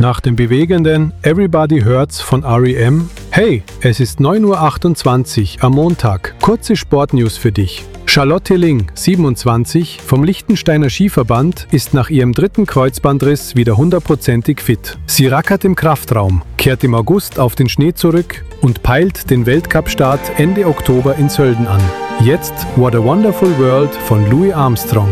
Nach dem bewegenden Everybody Hurts von R.E.M. Hey, es ist 9:28 Uhr am Montag. Kurze Sportnews für dich. Charlotte Ling, 27, vom Liechtensteiner Skiverband, ist nach ihrem 3. Kreuzbandriss wieder 100%ig fit. Sie rackert im Kraftraum, kehrt im August auf den Schnee zurück und peilt den Weltcup-Start Ende Oktober in Sölden an. Jetzt What a Wonderful World von Louis Armstrong.